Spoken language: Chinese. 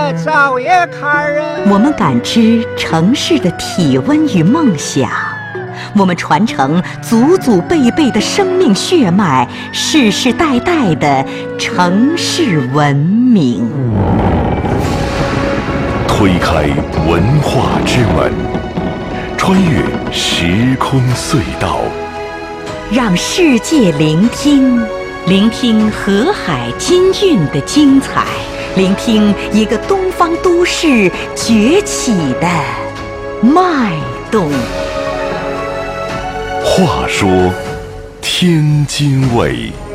早也看儿。 我们感知城市的体温与梦想，我们传承祖祖辈辈的生命血脉，世世代代的城市文明。 推开文化之门，穿越时空隧道， 让世界聆听，聆听河海金韵的精彩，聆听一个东方都市崛起的脉动。 话说天津卫。